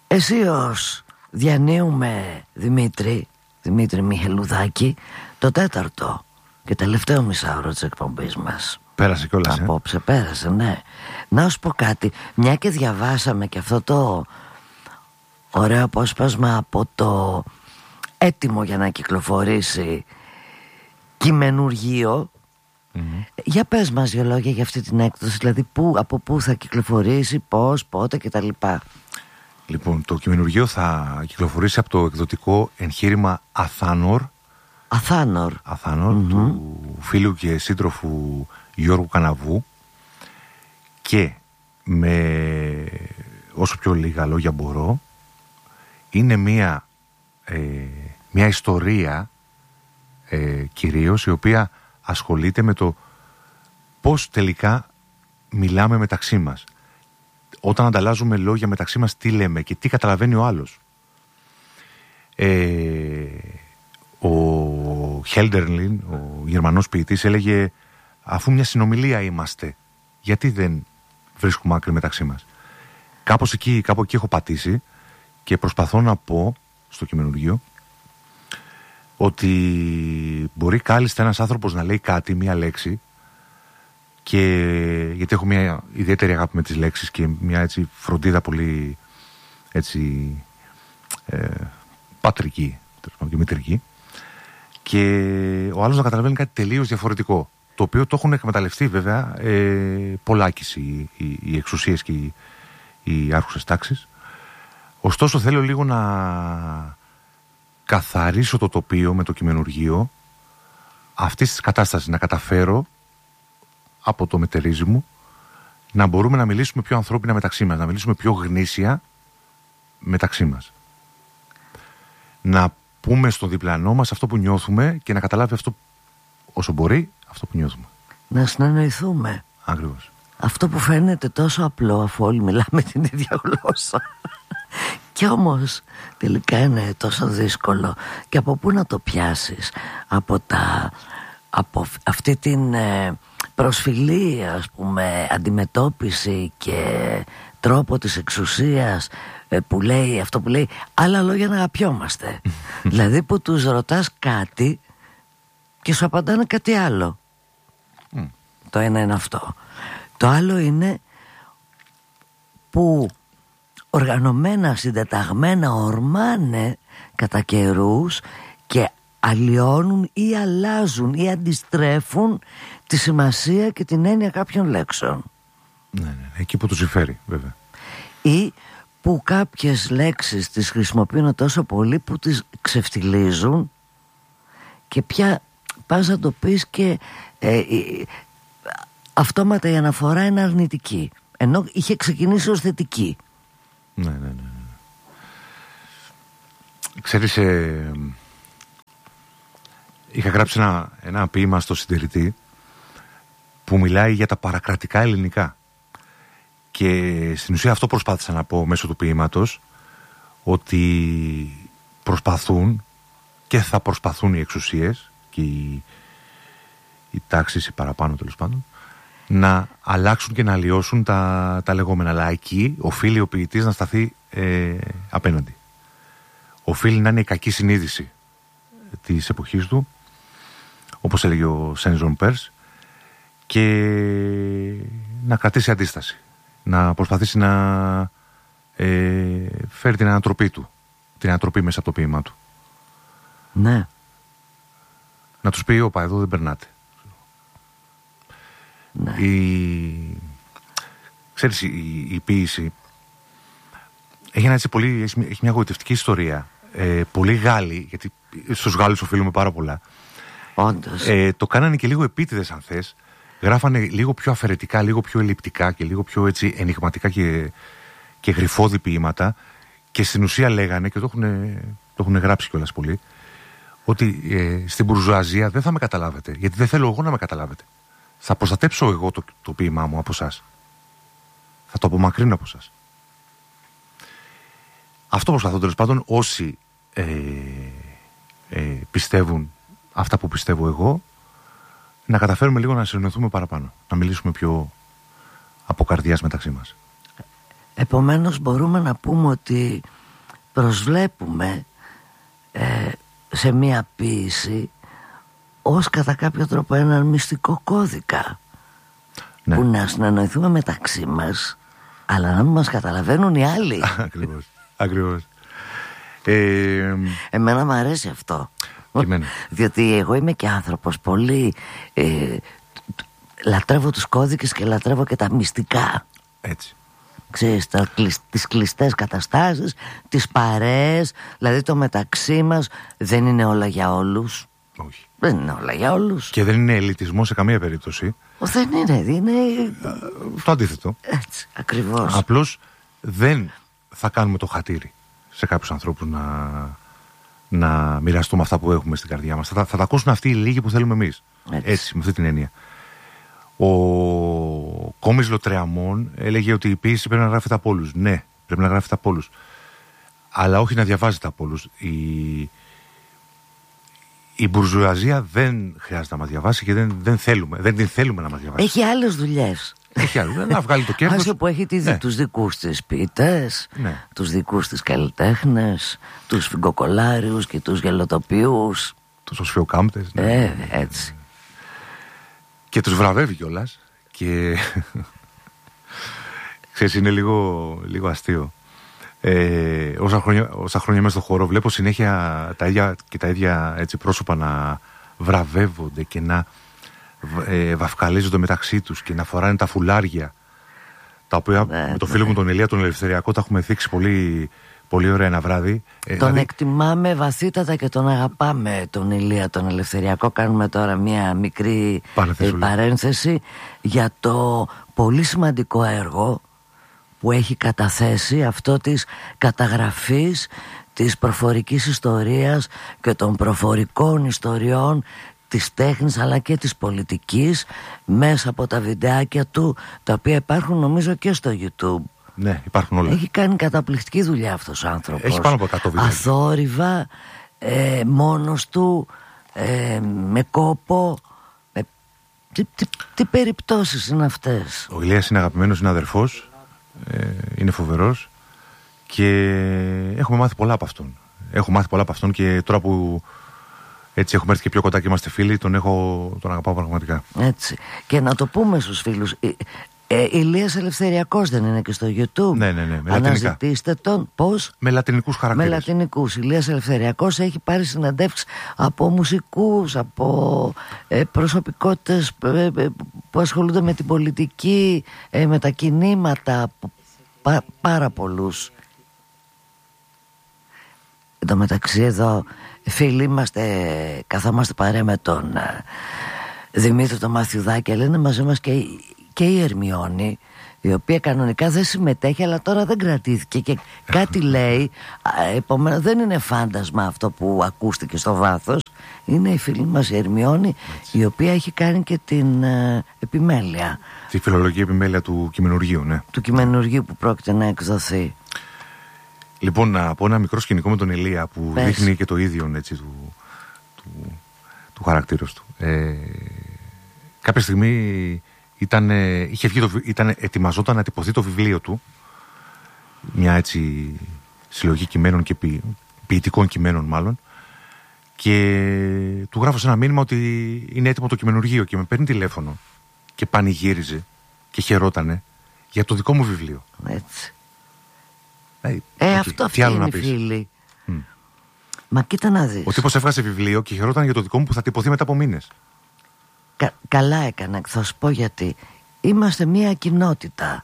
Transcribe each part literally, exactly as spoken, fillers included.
Εσύ ως διανύουμε, Δημήτρη, Δημήτρη Μιχελουδάκη, το τέταρτο και τελευταίο μισάωρο της εκπομπής μας. Πέρασε κιόλας. Απόψε ε? πέρασε, ναι. Να σου πω κάτι, μια και διαβάσαμε και αυτό το ωραίο απόσπασμα από το έτοιμο για να κυκλοφορήσει κειμενουργείο. Mm-hmm. Για πες μας δύο λόγια για αυτή την έκδοση, δηλαδή που, από πού θα κυκλοφορήσει, πώς, πότε κτλ. Λοιπόν, το κειμενουργείο θα κυκλοφορήσει από το εκδοτικό εγχείρημα Αθάνορ. Αθάνορ. Αθάνορ, mm-hmm. του φίλου και σύντροφου Γιώργου Καναβού, και με όσο πιο λίγα λόγια μπορώ, είναι μια, ε, μια ιστορία ε, κυρίως, η οποία ασχολείται με το πώς τελικά μιλάμε μεταξύ μας. Όταν ανταλλάζουμε λόγια μεταξύ μας, τι λέμε και τι καταλαβαίνει ο άλλος. Ε, ο Χέλντερλιν, ο Γερμανός ποιητής, έλεγε, αφού μια συνομιλία είμαστε, γιατί δεν βρίσκουμε άκρη μεταξύ μας. Κάπως εκεί, κάπου εκεί έχω πατήσει και προσπαθώ να πω στο κειμενουργείο ότι μπορεί κάλλιστα ένας άνθρωπος να λέει κάτι, μία λέξη, και γιατί έχω μια ιδιαίτερη αγάπη με τις λέξεις και μια έτσι φροντίδα πολύ έτσι ε, πατρική και μητρική, και ο άλλος να καταλαβαίνει κάτι τελείως διαφορετικό, το οποίο το έχουν εκμεταλλευτεί βέβαια ε, πολλάκις οι, οι, οι εξουσίες και οι, οι άρχουσες τάξεις. Ωστόσο θέλω λίγο να καθαρίσω το τοπίο με το κειμενουργείο αυτής της κατάστασης, να καταφέρω από το μετερίζι μου να μπορούμε να μιλήσουμε πιο ανθρώπινα μεταξύ μας, να μιλήσουμε πιο γνήσια μεταξύ μας, να πούμε στον διπλανό μας αυτό που νιώθουμε και να καταλάβει αυτό όσο μπορεί αυτό που νιώθουμε. Να συνεννοηθούμε. Ακριβώς. Αυτό που φαίνεται τόσο απλό, αφού όλοι μιλάμε την ίδια γλώσσα, και όμως τελικά είναι τόσο δύσκολο. Και από πού να το πιάσεις? Από, τα, από αυτή την ε, προσφυλή, ας πούμε, αντιμετώπιση και τρόπο της εξουσίας, ε, που λέει αυτό που λέει, άλλα λόγια να αγαπιόμαστε. Δηλαδή που τους ρωτάς κάτι και σου απαντάνε κάτι άλλο. Mm. Το ένα είναι αυτό. Το άλλο είναι που οργανωμένα, συντεταγμένα ορμάνε κατά καιρούς και αλλοιώνουν ή αλλάζουν ή αντιστρέφουν τη σημασία και την έννοια κάποιων λέξεων. Ναι, ναι, εκεί που τους συμφέρει βέβαια. Ή που κάποιες λέξεις τις χρησιμοποιούν τόσο πολύ που τις ξεφτιλίζουν και πια πας να το πεις και ε, ε, αυτόματα η αναφορά είναι αρνητική, ενώ είχε ξεκινήσει ως θετική. Ναι, ναι, ναι. Ξέρεις, ε, είχα γράψει ένα, ένα ποίημα στο Συντηρητή που μιλάει για τα παρακρατικά ελληνικά, και στην ουσία αυτό προσπάθησα να πω μέσω του ποίηματος, ότι προσπαθούν και θα προσπαθούν οι εξουσίες και οι, οι τάξεις, οι παραπάνω τέλος πάντων, να αλλάξουν και να αλλοιώσουν τα, τα λεγόμενα. Αλλά εκεί οφείλει ο ποιητής να σταθεί ε, απέναντι. Οφείλει να είναι η κακή συνείδηση της εποχής του, όπως έλεγε ο Σεν Περς, και να κρατήσει αντίσταση. Να προσπαθήσει να ε, φέρει την ανατροπή του. Την ανατροπή μέσα από το ποίημα του. Ναι. Να τους πει, όπα, εδώ δεν περνάτε. Ναι. Η... Ξέρεις, η, η ποίηση έχει, ένα έτσι πολύ, έχει, έχει μια γοητευτική ιστορία. Ε, πολλοί Γάλλοι, γιατί στους Γάλλους οφείλουμε πάρα πολλά, όντως, ε, το κάνανε και λίγο επίτηδες αν θες. Γράφανε λίγο πιο αφαιρετικά, λίγο πιο ελλειπτικά και λίγο πιο έτσι ενιγματικά και, και γρυφώδη ποίηματα, και στην ουσία λέγανε, και το έχουν, το έχουν γράψει κιόλας πολύ, ότι ε, στην μπουρζουαζία δεν θα με καταλάβετε, γιατί δεν θέλω εγώ να με καταλάβετε. Θα προστατέψω εγώ το, το ποίημά μου από εσάς. Θα το απομακρύνω από εσάς. Αυτό προσπαθούν τέλος πάντων όσοι ε, ε, πιστεύουν αυτά που πιστεύω εγώ, να καταφέρουμε λίγο να συνεννοηθούμε παραπάνω, να μιλήσουμε πιο από καρδιάς μεταξύ μας. Επομένως μπορούμε να πούμε ότι προσβλέπουμε ε, σε μία ποίηση ως κατά κάποιο τρόπο έναν μυστικό κώδικα, ναι, που να συνεννοηθούμε μεταξύ μας, αλλά να μην μας καταλαβαίνουν οι άλλοι. Ακριβώς, ακριβώς. Ε, Εμένα μου αρέσει αυτό. Εμένα. Διότι εγώ είμαι και άνθρωπος πολύ ε, λατρεύω τους κώδικες και λατρεύω και τα μυστικά. Έτσι. Ξέρεις, τα, τις κλειστές καταστάσεις, τις παρέες, δηλαδή το μεταξύ μας δεν είναι όλα για όλους. Όχι. Δεν είναι όλα για όλους. Και δεν είναι ελιτισμό σε καμία περίπτωση. Δεν είναι, είναι... Το αντίθετο. Έτσι, ακριβώς. Απλώς δεν θα κάνουμε το χατήρι σε κάποιους ανθρώπους να, να μοιραστούμε αυτά που έχουμε στην καρδιά μας. Θα, θα τα ακούσουν αυτοί οι λίγοι που θέλουμε εμείς. Έτσι. Έτσι, με αυτή την έννοια. Ο Κόμις Λοτρεαμόν έλεγε ότι η ποίηση πρέπει να γράφεται από όλους. Ναι, πρέπει να γράφεται από όλους. Αλλά όχι να διαβάζεται από όλους. Η, η μπουρζουαζία δεν χρειάζεται να μας διαβάσει και δεν, δεν, θέλουμε, δεν την θέλουμε να μας διαβάσει. Έχει άλλες δουλειές. Έχει άλλες. Να βγάλει το κέρδος. Άσε που έχει τη, ναι, τους δικούς της ποιητές, ναι, τους δικούς της καλλιτέχνες, τους φιγκοκολάριους και τους γελοτοποιούς. Τους οσφιοκάμπτες. Ναι. Ε, έτσι. Και τους βραβεύει κιόλας. Και ξέρεις, είναι λίγο, λίγο αστείο. Ε, όσα, χρόνια, όσα χρόνια μέσα στο χώρο βλέπω συνέχεια τα ίδια και τα ίδια έτσι πρόσωπα να βραβεύονται και να ε, βαφκαλίζονται μεταξύ τους και να φοράνε τα φουλάρια, τα οποία ναι, με το φίλο ναι. μου τον Ηλία τον Ελευθεριακό τα έχουμε θίξει πολύ, πολύ ωραία ένα βράδυ. Τον δηλαδή... εκτιμάμε βαθύτατα και τον αγαπάμε τον Ηλία τον Ελευθεριακό. Κάνουμε τώρα μια μικρή παρένθεση για το πολύ σημαντικό έργο που έχει καταθέσει, αυτό της καταγραφής της προφορικής ιστορίας και των προφορικών ιστοριών της τέχνης αλλά και της πολιτικής μέσα από τα βιντεάκια του, τα οποία υπάρχουν νομίζω και στο YouTube. Ναι, υπάρχουν όλα. Έχει κάνει καταπληκτική δουλειά αυτός ο άνθρωπος. Έχει πάνω από εκατό βιντεάκια. Αθόρυβα, ε, μόνος του, ε, με κόπο. Με... Τι, τι, τι περιπτώσεις είναι αυτές. Ο Ηλίας είναι αγαπημένος, είναι αδερφός, ε, είναι φοβερός και έχουμε μάθει πολλά από αυτόν. Έχω μάθει πολλά από αυτόν και τώρα που έτσι έχουμε έρθει και πιο κοντά και είμαστε φίλοι, τον, έχω, τον αγαπάω πραγματικά. Έτσι. Και να το πούμε στους φίλους, ε, Ηλίας Ελευθεριακός δεν είναι και στο YouTube? Ναι, ναι, ναι. Με αναζητήστε τον. Πώς? Με λατινικούς χαρακτήρες. Με λατινικούς. Ηλίας Ελευθεριακός έχει πάρει συναντεύξεις από μουσικούς, από ε, προσωπικότητες ε, ε, που ασχολούνται με την πολιτική, ε, με τα κινήματα, πά, πάρα πολλούς. Εν τω μεταξύ εδώ φίλοι είμαστε, καθόμαστε παρέα με τον ε, Δημήτρη τον Μαθιουδάκη, λένε μαζί μας και, και η Ερμιόνη, η οποία κανονικά δεν συμμετέχει αλλά τώρα δεν κρατήθηκε και κάτι λέει. Επομένως δεν είναι φάντασμα αυτό που ακούστηκε στο βάθος. Είναι η φίλη μας η Ερμιόνη, η οποία έχει κάνει και την ε, επιμέλεια, τη φιλολογική επιμέλεια του κειμενουργίου, ναι. Του κειμενουργίου που πρόκειται να εκδοθεί. Λοιπόν, να πω ένα μικρό σκηνικό με τον Ηλία που Πες. δείχνει και το ίδιο έτσι, του, του, του χαρακτήρος του. Ε, κάποια στιγμή ήταν, είχε βγει το, ήταν, ετοιμαζόταν να τυπωθεί το βιβλίο του, μια έτσι συλλογή κειμένων και ποι, ποιητικών κειμένων μάλλον, και του γράφω σε ένα μήνυμα ότι είναι έτοιμο το κειμενουργείο και με παίρνει τηλέφωνο και πανηγύριζε και χαιρότανε για το δικό μου βιβλίο. Έτσι. Ε, ε okay. αυτό αυτή είναι φίλοι. Mm. Μα κοίτα να δεις. Ο τύπος έβγασε βιβλίο και χαιρόταν για το δικό μου που θα τυπωθεί μετά από μήνες. Κα, καλά έκανα, θα σου πω γιατί. Είμαστε μια κοινότητα.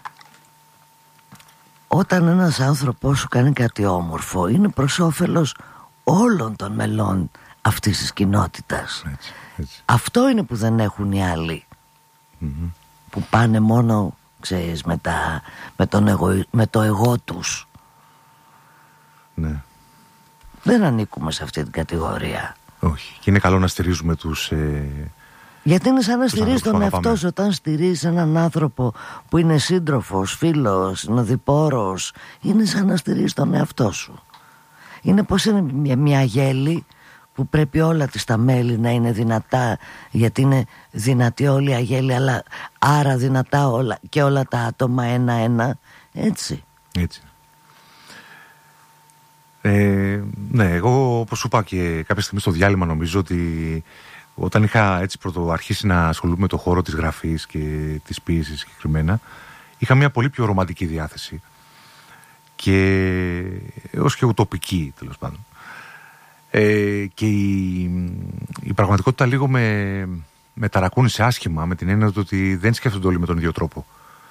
Όταν ένας άνθρωπος σου κάνει κάτι όμορφο, είναι προς όφελος όλων των μελών αυτής της κοινότητας. Έτσι, έτσι. Αυτό είναι που δεν έχουν οι άλλοι. Mm-hmm. Που πάνε μόνο, ξέρεις, με, τα, με, τον εγώ, με το εγώ τους. Ναι. Δεν ανήκουμε σε αυτή την κατηγορία. Όχι. Και είναι καλό να στηρίζουμε τους... Ε... Γιατί είναι σαν να στηρίζεις τον εαυτό σου. Όταν στηρίζεις έναν άνθρωπο που είναι σύντροφος, φίλος, συνοδοιπόρος, είναι σαν να στηρίζεις τον εαυτό σου. Είναι πως είναι μια, μια γέλη που πρέπει όλα της τα μέλη να είναι δυνατά, γιατί είναι δυνατή όλη η αγέλη, αλλά άρα δυνατά όλα και όλα τα άτομα ένα-ένα. Έτσι. Έτσι. Ε, ναι, εγώ όπως σου είπα και κάποια στιγμή στο διάλειμμα, νομίζω ότι όταν είχα έτσι πρωτοαρχίσει να ασχολούμαι με το χώρο της γραφής και της ποίησης συγκεκριμένα, είχα μια πολύ πιο ρομαντική διάθεση και έως και ουτοπική, τέλος πάντων. Ε, και η, η πραγματικότητα λίγο με, με ταρακούνησε άσχημα, με την έννοια ότι δεν σκέφτονται όλοι με τον ίδιο τρόπο.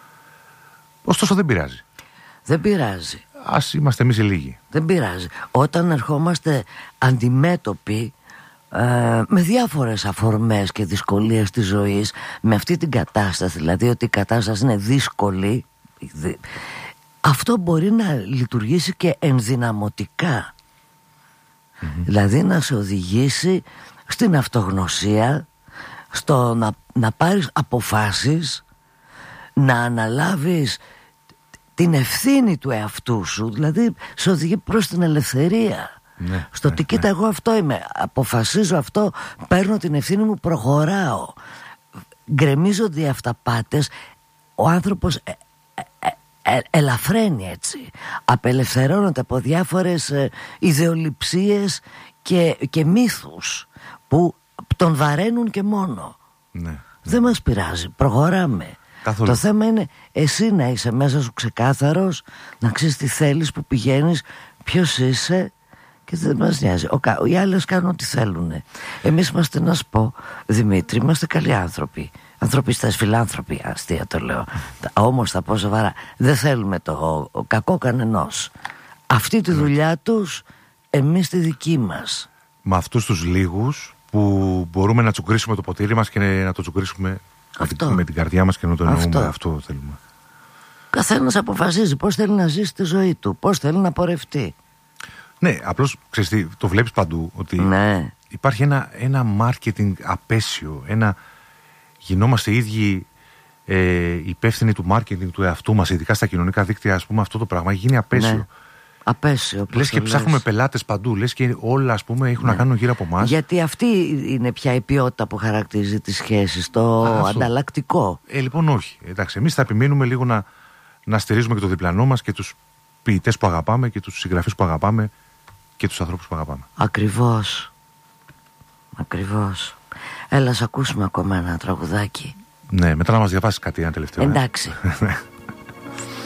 Ωστόσο δεν πειράζει. Δεν πειράζει. Ας είμαστε εμείς οι λίγοι. Δεν πειράζει. Όταν ερχόμαστε αντιμέτωποι ε, με διάφορες αφορμές και δυσκολίες της ζωής, με αυτή την κατάσταση, δηλαδή ότι η κατάσταση είναι δύσκολη, αυτό μπορεί να λειτουργήσει και ενδυναμωτικά. Mm-hmm. Δηλαδή να σε οδηγήσει στην αυτογνωσία, στο να, να πάρεις αποφάσεις, να αναλάβεις την ευθύνη του εαυτού σου, δηλαδή σε οδηγεί προς την ελευθερία. Ναι, στο ναι, ότι κοίτα, ναι. εγώ αυτό είμαι, αποφασίζω αυτό, παίρνω την ευθύνη μου, προχωράω. Γκρεμίζονται οι αυταπάτες, ο άνθρωπος ε, ε, ε, ελαφραίνει έτσι, απελευθερώνεται από διάφορες ε, ιδεολειψίες και, και μύθους που τον βαραίνουν και μόνο. Ναι, δεν ναι. μας πειράζει, προχωράμε. Καθόλου. Το θέμα είναι εσύ να είσαι μέσα σου ξεκάθαρος, να ξέρεις τι θέλεις, που πηγαίνεις, ποιος είσαι, και δεν μας νοιάζει. Ο, οι άλλες κάνουν ό,τι θέλουν. Εμείς είμαστε, να σου πω, Δημήτρη, είμαστε καλοί άνθρωποι. Ανθρωπιστές, φιλάνθρωποι, αστεία το λέω. Όμως θα πω σοβαρά, δεν θέλουμε το ο, κακό κανενός. Αυτή τη δουλειά τους, εμείς τη δική μας. Με αυτούς τους λίγους που μπορούμε να τσουκρίσουμε το ποτήρι μας και να το τσουκρίσουμε αυτό. Με την καρδιά μας και να το εννοούμε. Αυτό, αυτό θέλουμε. Καθένας αποφασίζει πώς θέλει να ζήσει τη ζωή του, πώς θέλει να πορευτεί. Ναι, απλώς ξέρεις τι, το βλέπεις παντού ότι ναι. υπάρχει ένα, ένα marketing απέσιο, ένα γινόμαστε οι ίδιοι ε, υπεύθυνοι του marketing του εαυτού μας, ειδικά στα κοινωνικά δίκτυα, ας πούμε, αυτό το πράγμα έχει γίνει απέσιο. Ναι. Απέσιο. Λες και ψάχνουμε πελάτες παντού, λες και όλα, ας πούμε, έχουν ναι. να κάνουν γύρω από εμάς. Γιατί αυτή είναι πια η ποιότητα που χαρακτηρίζει τις σχέσεις, το Α, ανταλλακτικό. Ε, λοιπόν, όχι. Εντάξει, εμείς θα επιμείνουμε λίγο να, να στηρίζουμε και το διπλανό μας και τους ποιητές που αγαπάμε και τους συγγραφείς που αγαπάμε και τους ανθρώπους που αγαπάμε. Ακριβώς. Ακριβώς. Έλα, σ' ακούσουμε ακόμα ένα τραγουδάκι. Ναι, μετά να μας διαβάσεις κάτι, ένα τελευταίο. Εντάξει. Ε?